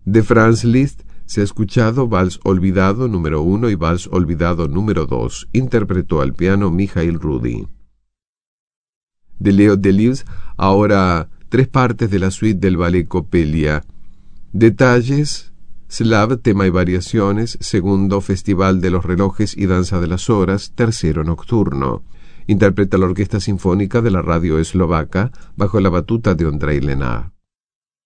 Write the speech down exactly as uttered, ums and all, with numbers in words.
De Franz Liszt se ha escuchado Vals Olvidado número uno y Vals Olvidado número dos. Interpretó al piano Mikhail Rudy. De Leo Delibes, ahora tres partes de la suite del ballet Coppelia. Detalles, Slav, tema y variaciones, segundo Festival de los Relojes y Danza de las Horas, tercero nocturno. Interpreta la Orquesta Sinfónica de la Radio Eslovaca bajo la batuta de Ondrej Lenár.